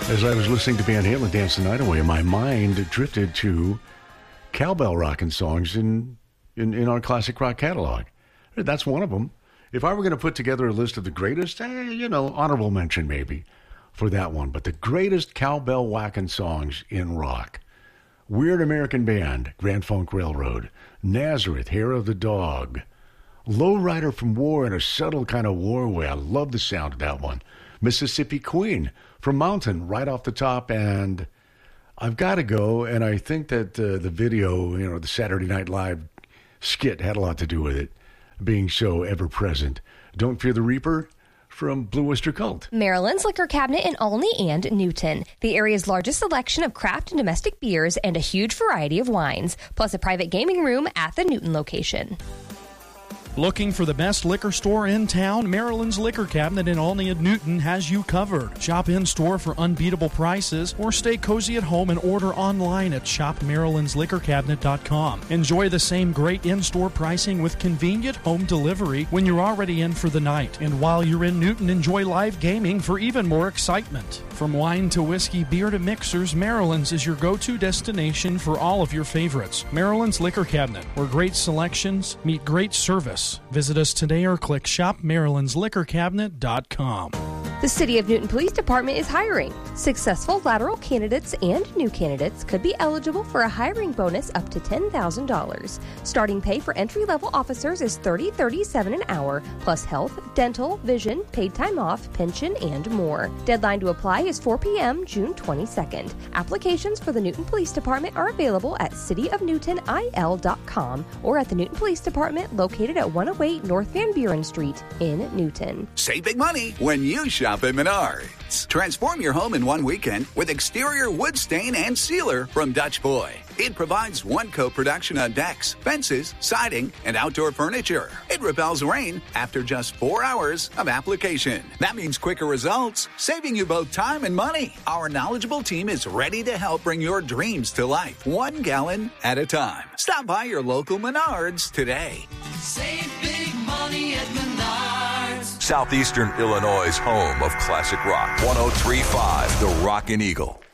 As I was listening to Van Halen Dance the Night Away, my mind drifted to cowbell rocking songs in our classic rock catalog. That's one of them. If I were going to put together a list of the greatest, honorable mention maybe for that one. But the greatest cowbell whacking songs in rock. Weird American Band, Grand Funk Railroad. Nazareth, Hair of the Dog. Lowrider from War in a subtle kind of war way. I love the sound of that one. Mississippi Queen from Mountain, right off the top. And I've got to go, and I think that the video, the Saturday Night Live skit had a lot to do with it, being so ever-present. Don't Fear the Reaper from Blue Oyster Cult. Maryland's Liquor Cabinet in Olney and Newton. The area's largest selection of craft and domestic beers and a huge variety of wines, plus a private gaming room at the Newton location. Looking for the best liquor store in town? Maryland's Liquor Cabinet in Olney and Newton has you covered. Shop in-store for unbeatable prices or stay cozy at home and order online at shopmarylandsliquorcabinet.com. Enjoy the same great in-store pricing with convenient home delivery when you're already in for the night. And while you're in Newton, enjoy live gaming for even more excitement. From wine to whiskey, beer to mixers, Maryland's is your go-to destination for all of your favorites. Maryland's Liquor Cabinet, where great selections meet great service. Visit us today or click shopmarylandsliquorcabinet.com. The City of Newton Police Department is hiring. Successful lateral candidates and new candidates could be eligible for a hiring bonus up to $10,000. Starting pay for entry-level officers is $30.37 an hour, plus health, dental, vision, paid time off, pension, and more. Deadline to apply is 4 p.m. June 22nd. Applications for the Newton Police Department are available at cityofnewtonil.com or at the Newton Police Department located at 108 North Van Buren Street in Newton. Save big money when you shop at Menards. Transform your home in one weekend with exterior wood stain and sealer from Dutch Boy. It provides one-coat protection on decks, fences, siding, and outdoor furniture. It repels rain after just 4 hours of application. That means quicker results, saving you both time and money. Our knowledgeable team is ready to help bring your dreams to life, 1 gallon at a time. Stop by your local Menards today. Save big money at Menards. Southeastern Illinois' home of classic rock. 103.5 The Rockin' Eagle.